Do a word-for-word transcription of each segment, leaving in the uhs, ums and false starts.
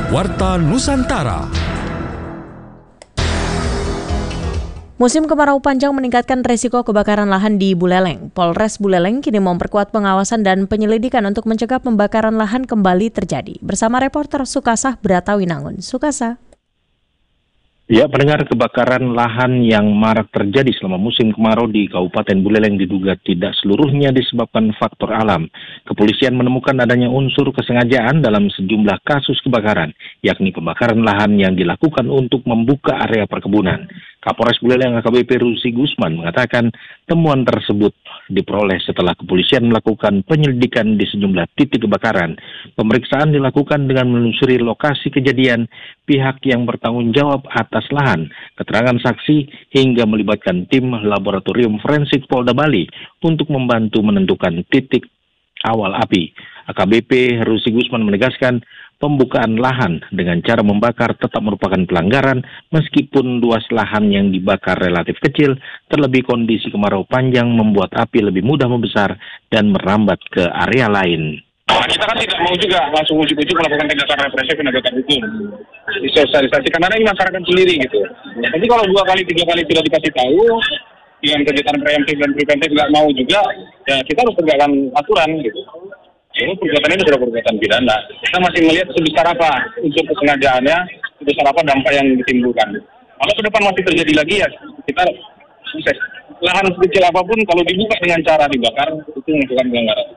Warta Nusantara. Musim kemarau panjang meningkatkan resiko kebakaran lahan di Buleleng. Polres Buleleng kini memperkuat pengawasan dan penyelidikan untuk mencegah pembakaran lahan kembali terjadi. Bersama reporter Sukasah Bratawinangun. Sukasa. Ya, pendengar, kebakaran lahan yang marak terjadi selama musim kemarau di Kabupaten Buleleng diduga tidak seluruhnya disebabkan faktor alam. Kepolisian menemukan adanya unsur kesengajaan dalam sejumlah kasus kebakaran, yakni pembakaran lahan yang dilakukan untuk membuka area perkebunan. Kapolres Buleleng A K B P Rusi Gusman mengatakan temuan tersebut diperoleh setelah kepolisian melakukan penyelidikan di sejumlah titik kebakaran. Pemeriksaan dilakukan dengan menelusuri lokasi kejadian, pihak yang bertanggung jawab atas lahan, keterangan saksi, hingga melibatkan tim laboratorium forensik Polda Bali untuk membantu menentukan titik awal api. A K B P Rusi Gusman menegaskan pembukaan lahan dengan cara membakar tetap merupakan pelanggaran meskipun luas lahan yang dibakar relatif kecil, terlebih kondisi kemarau panjang membuat api lebih mudah membesar dan merambat ke area lain. Nah, kita kan tidak mau juga langsung ujuk-ujuk melakukan tindakan represif penegakan hukum. Disosialisasikan, karena ini masyarakat sendiri gitu. Nanti kalau dua kali, tiga kali tidak dikasih tahu, dengan kegiatan preemptif dan preventif nggak mau juga, ya kita harus tegakkan aturan gitu. Ini perbuatan ini sudah perbuatan pidana. Kita masih melihat sebesar apa unsur kesengajaannya, sebesar apa dampak yang ditimbulkan. Kalau ke depan masih terjadi lagi ya kita bisa lahan sekecil apapun kalau dibuka dengan cara dibakar itu merupakan pelanggaran.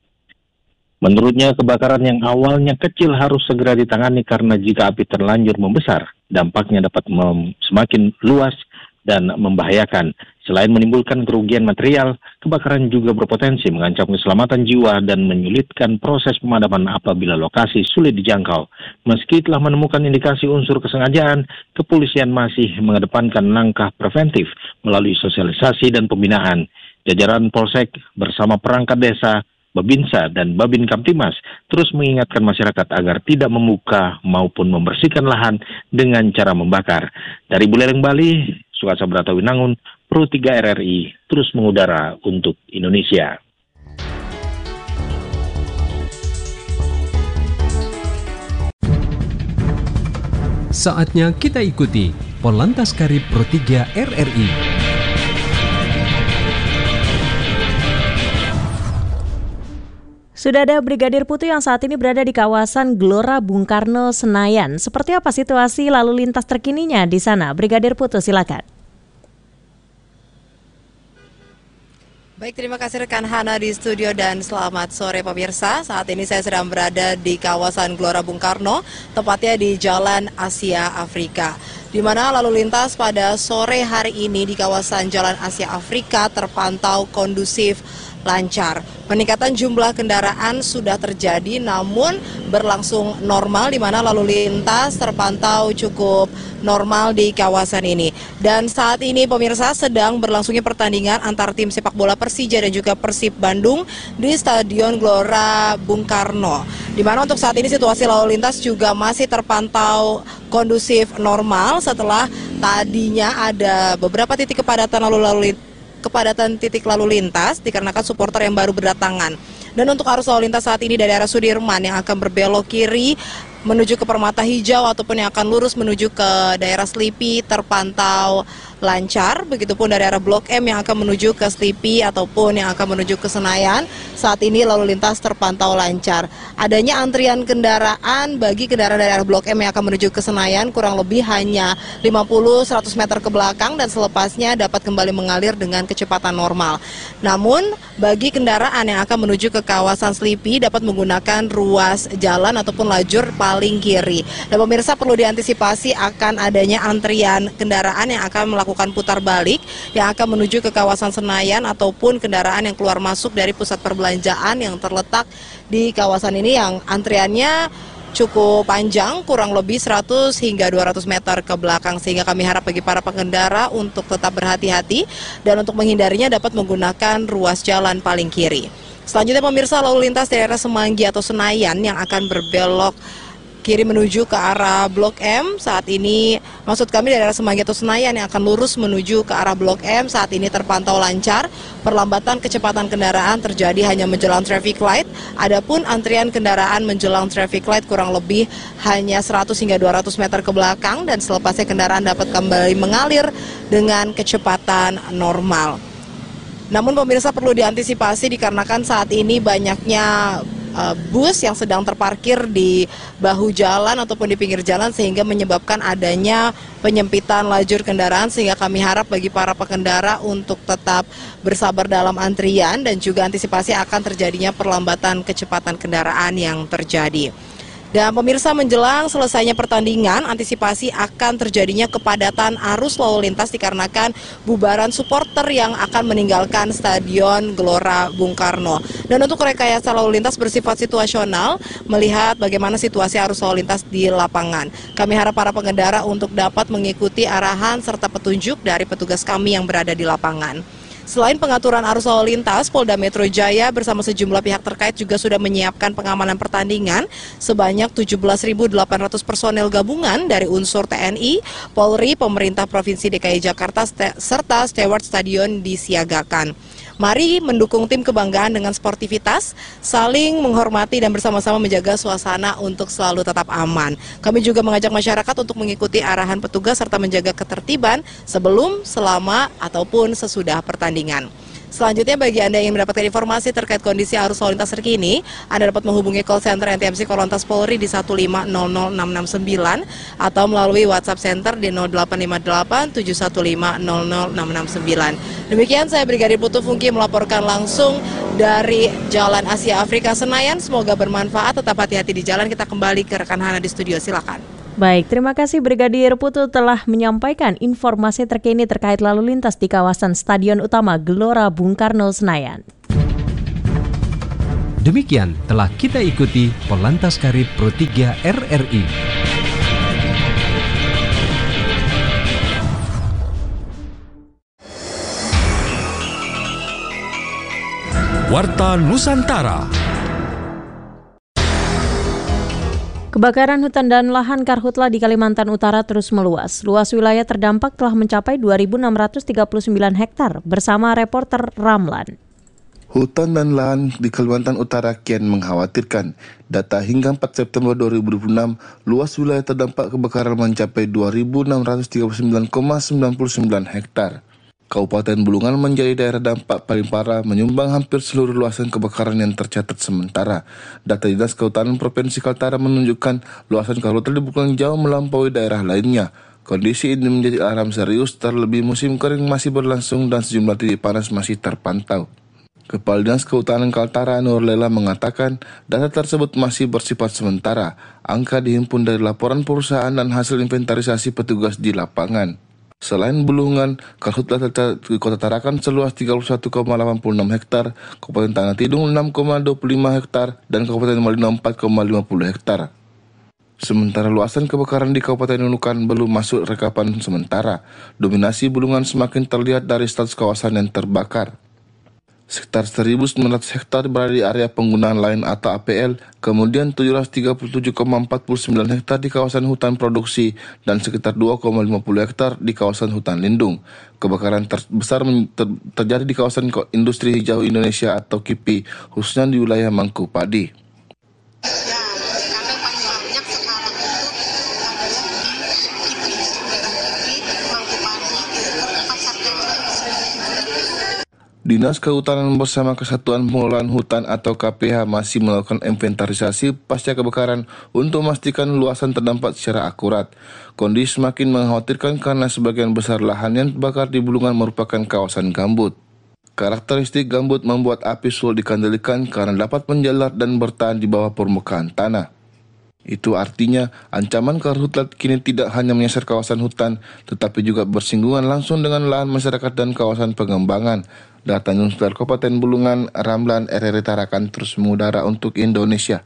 Menurutnya, kebakaran yang awalnya kecil harus segera ditangani karena jika api terlanjur membesar, dampaknya dapat mem- semakin luas dan membahayakan. Selain menimbulkan kerugian material, kebakaran juga berpotensi mengancam keselamatan jiwa dan menyulitkan proses pemadaman apabila lokasi sulit dijangkau. Meski telah menemukan indikasi unsur kesengajaan, kepolisian masih mengedepankan langkah preventif melalui sosialisasi dan pembinaan. Jajaran Polsek bersama perangkat desa, Babinsa, dan Babin Kamtimas terus mengingatkan masyarakat agar tidak membuka maupun membersihkan lahan dengan cara membakar. Dari Buleleng, Bali, Sukasa Bratawinangun, Pro tiga R R I, terus mengudara untuk Indonesia. Saatnya kita ikuti Polantas Karib Pro tiga R R I. Sudah ada Brigadir Putu yang saat ini berada di kawasan Gelora Bung Karno, Senayan. Seperti apa situasi lalu lintas terkininya di sana? Brigadir Putu, silakan. Baik, terima kasih rekan Hana di studio dan selamat sore pemirsa. Saat ini saya sedang berada di kawasan Gelora Bung Karno, tepatnya di Jalan Asia Afrika, di mana lalu lintas pada sore hari ini di kawasan Jalan Asia Afrika terpantau kondusif, lancar. Peningkatan jumlah kendaraan sudah terjadi namun berlangsung normal, di mana lalu lintas terpantau cukup normal di kawasan ini. Dan saat ini pemirsa sedang berlangsungnya pertandingan antar tim sepak bola Persija dan juga Persib Bandung di Stadion Gelora Bung Karno, di mana untuk saat ini situasi lalu lintas juga masih terpantau kondusif normal setelah tadinya ada beberapa titik kepadatan lalu lalu kepadatan titik lalu lintas dikarenakan supporter yang baru berdatangan. Dan untuk arus lalu lintas saat ini dari arah Sudirman yang akan berbelok kiri menuju ke Permata Hijau ataupun yang akan lurus menuju ke daerah Slipi terpantau lancar. Begitupun dari arah Blok M yang akan menuju ke Slipi ataupun yang akan menuju ke Senayan, saat ini lalu lintas terpantau lancar. Adanya antrian kendaraan bagi kendaraan dari arah Blok M yang akan menuju ke Senayan kurang lebih hanya lima puluh sampai seratus meter ke belakang dan selepasnya dapat kembali mengalir dengan kecepatan normal. Namun bagi kendaraan yang akan menuju ke kawasan Slipi dapat menggunakan ruas jalan ataupun lajur paling kiri. Dan pemirsa, perlu diantisipasi akan adanya antrian kendaraan yang akan melakukan putar balik yang akan menuju ke kawasan Senayan ataupun kendaraan yang keluar masuk dari pusat perbelanjaan yang terletak di kawasan ini yang antriannya cukup panjang, kurang lebih seratus hingga dua ratus meter ke belakang, sehingga kami harap bagi para pengendara untuk tetap berhati-hati dan untuk menghindarinya dapat menggunakan ruas jalan paling kiri. Selanjutnya pemirsa, lalu lintas daerah Semanggi atau Senayan yang akan berbelok kiri menuju ke arah Blok M. Saat ini, maksud kami dari arah Semanggi atau Senayan yang akan lurus menuju ke arah Blok M, saat ini terpantau lancar. Perlambatan kecepatan kendaraan terjadi hanya menjelang traffic light. Adapun antrian kendaraan menjelang traffic light kurang lebih hanya seratus hingga dua ratus meter ke belakang, dan selepasnya kendaraan dapat kembali mengalir dengan kecepatan normal. Namun pemirsa, perlu diantisipasi dikarenakan saat ini banyaknya uh, bus yang sedang terparkir di bahu jalan ataupun di pinggir jalan, sehingga menyebabkan adanya penyempitan lajur kendaraan, sehingga kami harap bagi para pengendara untuk tetap bersabar dalam antrian dan juga antisipasi akan terjadinya perlambatan kecepatan kendaraan yang terjadi. Dan pemirsa, menjelang selesainya pertandingan, antisipasi akan terjadinya kepadatan arus lalu lintas dikarenakan bubaran supporter yang akan meninggalkan Stadion Gelora Bung Karno. Dan untuk rekayasa lalu lintas bersifat situasional, melihat bagaimana situasi arus lalu lintas di lapangan, kami harap para pengendara untuk dapat mengikuti arahan serta petunjuk dari petugas kami yang berada di lapangan. Selain pengaturan arus lalu lintas, Polda Metro Jaya bersama sejumlah pihak terkait juga sudah menyiapkan pengamanan pertandingan sebanyak tujuh belas ribu delapan ratus personel gabungan dari unsur T N I, Polri, pemerintah Provinsi D K I Jakarta, serta steward stadion disiagakan. Mari mendukung tim kebanggaan dengan sportivitas, saling menghormati dan bersama-sama menjaga suasana untuk selalu tetap aman. Kami juga mengajak masyarakat untuk mengikuti arahan petugas serta menjaga ketertiban sebelum, selama, ataupun sesudah pertandingan. Selanjutnya, bagi Anda yang mendapatkan informasi terkait kondisi arus lalu lintas terkini, Anda dapat menghubungi call center N T M C Korlantas Polri di satu lima nol nol enam enam sembilan atau melalui WhatsApp Center di nol delapan lima delapan tujuh satu lima nol nol enam enam sembilan. Demikian, saya Brigadir Putu Fungki melaporkan langsung dari Jalan Asia Afrika Senayan. Semoga bermanfaat, tetap hati-hati di jalan. Kita kembali ke rekan Hana di studio, silakan. Baik, terima kasih Brigadir Putu telah menyampaikan informasi terkini terkait lalu lintas di kawasan Stadion Utama Gelora Bung Karno Senayan. Demikian telah kita ikuti Polantas Karib Pro tiga R R I. Warta Nusantara. Kebakaran hutan dan lahan karhutla di Kalimantan Utara terus meluas. Luas wilayah terdampak telah mencapai dua ribu enam ratus tiga puluh sembilan hektar bersama reporter Ramlan. Hutan dan lahan di Kalimantan Utara kian mengkhawatirkan. Data hingga empat September dua ribu dua puluh enam, luas wilayah terdampak kebakaran mencapai dua ribu enam ratus tiga puluh sembilan koma sembilan sembilan hektar. Kabupaten Bulungan menjadi daerah dampak paling parah, menyumbang hampir seluruh luasan kebakaran yang tercatat sementara. Data Dinas Kehutanan Provinsi Kaltara menunjukkan luasan karhutla di Bulungan jauh melampaui daerah lainnya. Kondisi ini menjadi alarm serius, terlebih musim kering masih berlangsung dan sejumlah titik panas masih terpantau. Kepala Dinas Kehutanan Kaltara Nurlela mengatakan data tersebut masih bersifat sementara. Angka dihimpun dari laporan perusahaan dan hasil inventarisasi petugas di lapangan. Selain Bulungan, karhutla tercatat di Kota Tarakan seluas tiga puluh satu koma delapan puluh enam hektar, Kabupaten Tanah Tidung enam koma dua puluh lima hektar, dan Kabupaten Malino empat koma lima puluh hektar. Sementara luasan kebakaran di Kabupaten Nunukan belum masuk rekapan sementara. Dominasi Bulungan semakin terlihat dari status kawasan yang terbakar. Sekitar seribu sembilan ratus hektar berada di area penggunaan lain atau A P L, kemudian tujuh ratus tiga puluh tujuh koma empat sembilan hektar di kawasan hutan produksi, dan sekitar dua koma lima puluh hektar di kawasan hutan lindung. Kebakaran terbesar ter terjadi di kawasan industri hijau Indonesia atau K I P I, khususnya di wilayah Mangku Padi. Dinas Kehutanan bersama Kesatuan Pengelolaan Hutan atau K P H masih melakukan inventarisasi pasca kebakaran untuk memastikan luasan terdampak secara akurat. Kondisi semakin mengkhawatirkan karena sebagian besar lahan yang terbakar di Bulungan merupakan kawasan gambut. Karakteristik gambut membuat api sulit dikendalikan karena dapat menjalar dan bertahan di bawah permukaan tanah. Itu artinya ancaman karhutla kini tidak hanya menyasar kawasan hutan, tetapi juga bersinggungan langsung dengan lahan masyarakat dan kawasan pengembangan. Data Newsletter Kabupaten Bulungan, Ramlan, R R I Tarakan terus mengudara untuk Indonesia.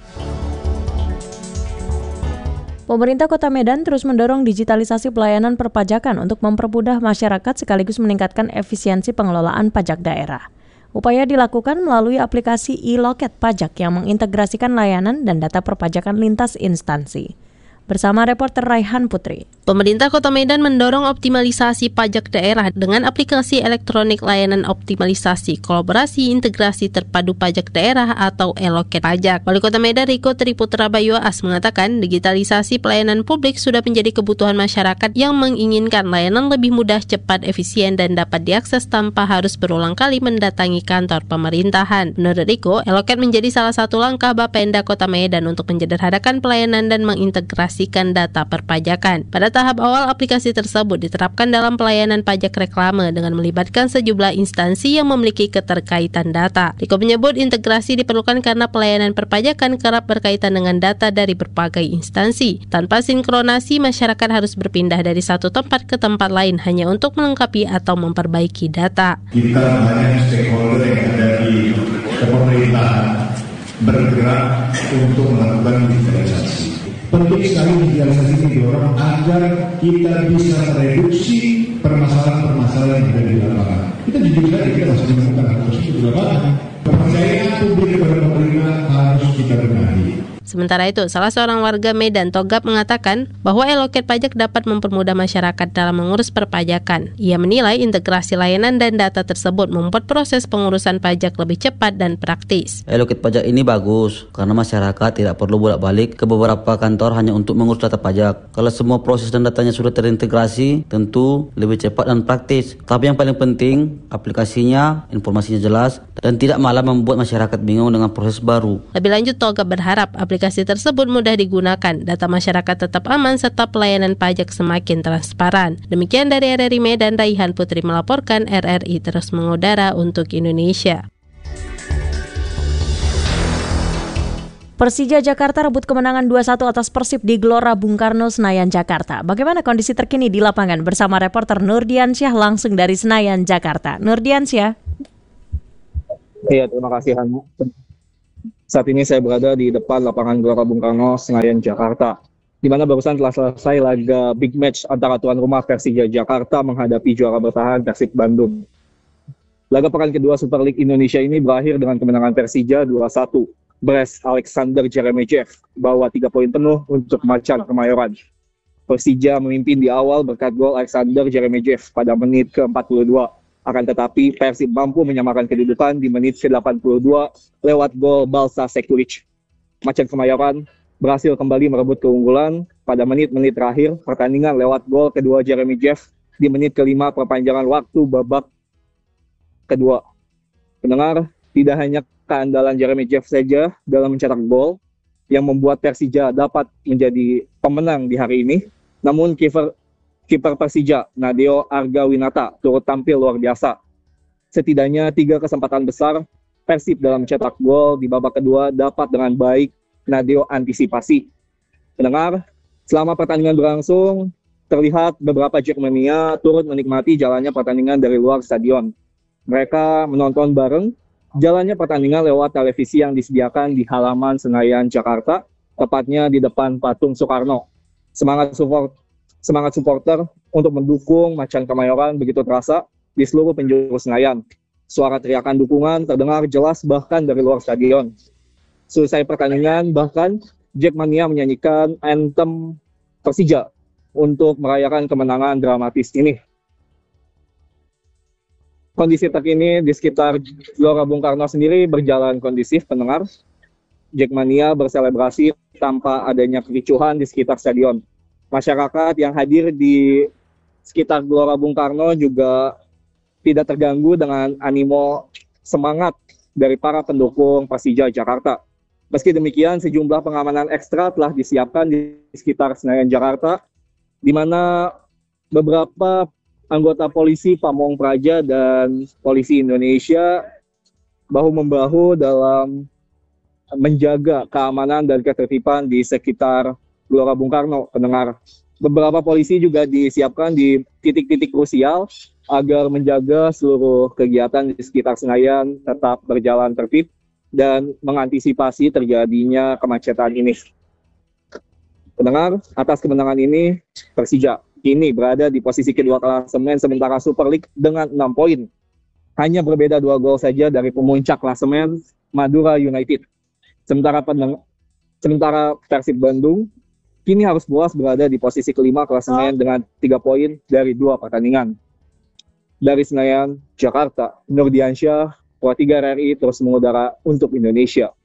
Pemerintah Kota Medan terus mendorong digitalisasi pelayanan perpajakan untuk mempermudah masyarakat sekaligus meningkatkan efisiensi pengelolaan pajak daerah. Upaya dilakukan melalui aplikasi e-loket pajak yang mengintegrasikan layanan dan data perpajakan lintas instansi. Bersama reporter Raihan Putri. Pemerintah Kota Medan mendorong optimalisasi pajak daerah dengan aplikasi elektronik layanan optimalisasi kolaborasi integrasi terpadu pajak daerah atau e-loket pajak. Wali Kota Medan Riko Triputra Bayuas mengatakan digitalisasi pelayanan publik sudah menjadi kebutuhan masyarakat yang menginginkan layanan lebih mudah, cepat, efisien, dan dapat diakses tanpa harus berulang kali mendatangi kantor pemerintahan. Menurut Riko, e-loket menjadi salah satu langkah Bapenda Kota Medan untuk menyederhanakan pelayanan dan mengintegrasi data perpajakan. Pada tahap awal, aplikasi tersebut diterapkan dalam pelayanan pajak reklame dengan melibatkan sejumlah instansi yang memiliki keterkaitan data. Riko menyebut integrasi diperlukan karena pelayanan perpajakan kerap berkaitan dengan data dari berbagai instansi. Tanpa sinkronasi, masyarakat harus berpindah dari satu tempat ke tempat lain hanya untuk melengkapi atau memperbaiki data. Kita banyak stakeholder yang ada di pemerintahan bergerak untuk melakukan digitalisasi. Penting sekali digitalisasi ini didorong agar kita bisa mereduksi permasalahan-permasalahan yang ada di lapangan. Kita jujur saja, kita masih menemukan hal tersebut di lapangan. Kepercayaan publik kepada pemerintah harus kita benahi. Sementara itu, salah seorang warga Medan, Togap, mengatakan bahwa e-loket pajak dapat mempermudah masyarakat dalam mengurus perpajakan. Ia menilai integrasi layanan dan data tersebut membuat proses pengurusan pajak lebih cepat dan praktis. E-loket pajak ini bagus karena masyarakat tidak perlu bolak-balik ke beberapa kantor hanya untuk mengurus data pajak. Kalau semua proses dan datanya sudah terintegrasi, tentu lebih cepat dan praktis. Tapi yang paling penting, aplikasinya, informasinya jelas, dan tidak malah membuat masyarakat bingung dengan proses baru. Lebih lanjut, Togap berharap aplikasi tersebut mudah digunakan, data masyarakat tetap aman, serta pelayanan pajak semakin transparan. Demikian dari R R I Medan, Raihan Putri melaporkan. R R I terus mengudara untuk Indonesia. Persija Jakarta rebut kemenangan dua satu atas Persib di Gelora Bung Karno, Senayan, Jakarta. Bagaimana kondisi terkini di lapangan bersama reporter Nurdiansyah langsung dari Senayan, Jakarta. Nurdiansyah. Iya, terima kasih Hanu. Saat ini saya berada di depan lapangan Gelora Bung Karno, Senayan, Jakarta, di mana barusan telah selesai laga big match antara tuan rumah Persija Jakarta menghadapi juara bertahan Persib Bandung. Laga pekan kedua Super League Indonesia ini berakhir dengan kemenangan Persija dua satu. Bres Alexander Jeremejev bawa tiga poin penuh untuk Macan Kemayoran. Persija memimpin di awal berkat gol Alexander Jeremejev pada menit ke empat puluh dua. Akan tetapi Persib mampu menyamakan kedudukan di menit ke delapan puluh dua lewat gol Balsa Sekulic. Macan Kemayoran berhasil kembali merebut keunggulan pada menit-menit terakhir pertandingan lewat gol kedua Jeremejev di menit kelima perpanjangan waktu babak kedua. Pendengar, tidak hanya keandalan Jeremejev saja dalam mencetak gol yang membuat Persija dapat menjadi pemenang di hari ini, namun kiper Kiper Persija, Nadeo Argawinata, turut tampil luar biasa. Setidaknya tiga kesempatan besar Persib dalam mencetak gol di babak kedua dapat dengan baik Nadeo antisipasi. Pendengar, selama pertandingan berlangsung, terlihat beberapa Jackmania turut menikmati jalannya pertandingan dari luar stadion. Mereka menonton bareng jalannya pertandingan lewat televisi yang disediakan di halaman Senayan, Jakarta, tepatnya di depan patung Soekarno. Semangat support Semangat supporter untuk mendukung Macan Kemayoran begitu terasa di seluruh penjuru Senayan. Suara teriakan dukungan terdengar jelas bahkan dari luar stadion. Selesai pertandingan, bahkan Jackmania menyanyikan anthem Persija untuk merayakan kemenangan dramatis ini. Kondisi terkini di sekitar Gelora Bung Karno sendiri berjalan kondusif, pendengar. Jackmania berselebrasi tanpa adanya kericuhan di sekitar stadion. Masyarakat yang hadir di sekitar Gelora Bung Karno juga tidak terganggu dengan animo semangat dari para pendukung Persija Jakarta. Meski demikian, sejumlah pengamanan ekstra telah disiapkan di sekitar Senayan, Jakarta, di mana beberapa anggota polisi Pamong Praja dan polisi Indonesia bahu-membahu dalam menjaga keamanan dan ketertiban di sekitar Gelora Bung Karno, pendengar. Beberapa polisi juga disiapkan di titik-titik krusial agar menjaga seluruh kegiatan di sekitar Senayan tetap berjalan tertib dan mengantisipasi terjadinya kemacetan ini. Pendengar, atas kemenangan ini, Persija kini berada di posisi kedua klasemen sementara Super League dengan enam poin. hanya berbeda dua gol saja dari pemuncak klasemen Madura United. Sementara peneng, sementara Persib Bandung kini harus puas berada di posisi kelima klasemen dengan tiga poin dari dua pertandingan. Dari Senayan, Jakarta, Nurdiansyah, Pro tiga R R I terus mengudara untuk Indonesia.